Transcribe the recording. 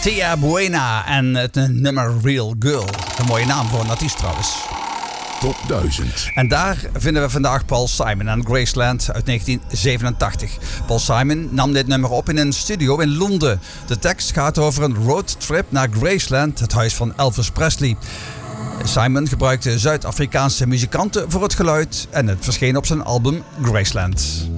Tia Buena en het nummer Real Girl. Een mooie naam voor een artiest trouwens. Top 1000. En daar vinden we vandaag Paul Simon en Graceland uit 1987. Paul Simon nam dit nummer op in een studio in Londen. De tekst gaat over een roadtrip naar Graceland, het huis van Elvis Presley. Simon gebruikte Zuid-Afrikaanse muzikanten voor het geluid en het verscheen op zijn album Graceland.